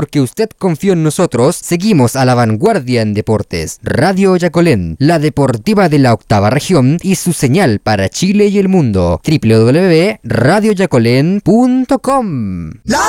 porque usted confió en nosotros, seguimos a la vanguardia en deportes. Radio Yacolén, la deportiva de la octava región y su señal para Chile y el mundo. www.radioyacolén.com.